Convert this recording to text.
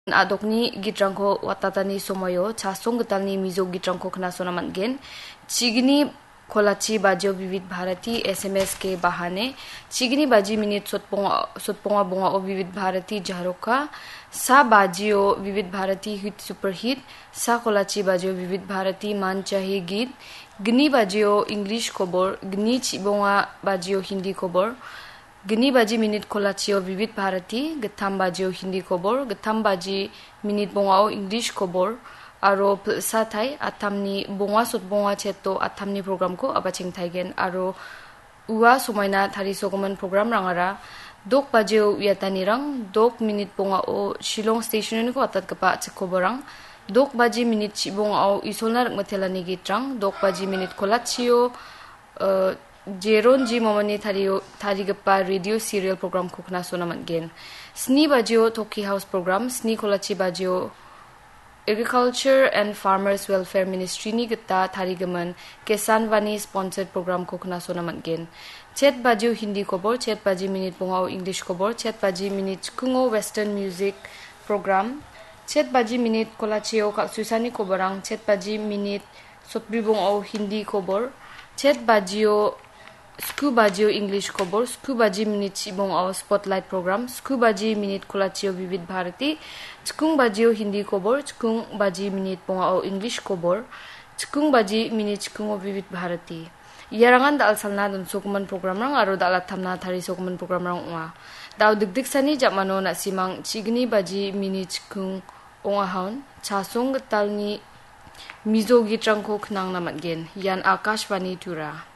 Adokni gitrangko watatani somoyo chasong getalni mizo gitrangko kena sonaman gen chigni kolachi bajio vivid bharati SMS के बहाने चिगनी बाजी मिनिट सोतपोंगा बोंगा ओ विविध भारती जहरोका सा बाजियो विविध भारती हिट सुपर हिट सा कोलाची बाजियो विविध भारती मान चाहे गीत गनी बाजियो इंग्लिश खबर गनी चिबोंगा बाजियो हिंदी खबर गनी बाजी मिनिट कोलाचियो विविध भारती गथाम बाजियो हिंदी खबर गथाम बाजी मिनिट बोंगाओ इंग्लिश खबर आरो साथाय आथामनी बोंगा सुत बोंगा चेतो आथामनी program को abaching thaigen aro uwa somaina thari sogoman program rangara dok bajeo yatani rang dok minute bonga o Shillong station ko atat kapa chikoborang dok baji minute chibonga o isolna rakmathelani gitrang dok baji minute kolachio jeron ji momani thari gapa radio serial program ko khna sonaman gen sni bajeo Toki House program sni kolachi bajeo Agriculture and Farmers Welfare Ministry ni gata tharigaman Kisan Vani sponsored program ko khna sonaman gen chet bajio Hindi kobor chet baji minute bongao English kobor chet baji minute kungo Western music program chet baji minute kolachio ka susani koborang chet baji minute sotbri bongao Hindi kobor chet bajio Scuba Geo English Kobor, Scuba G Minute Chibong our Spotlight Program, Scuba G Minute Kolachio Vivid Bharati, Chkung Bajio Hindi Kobor, Chkung Baji Minute Bong our English Kobor, Chkung Baji Minute Chkung Vivid Bharati. Yarangan dal salna dun sokuman program rang aro dal athamna thari sokuman program rang wa. Daw digdik sani japmano na simang Chigni Baji Minute Chkung Onga haun, Chasong talni Mizo Gitrangko Knang namat gen, Yan Akashvani Tura.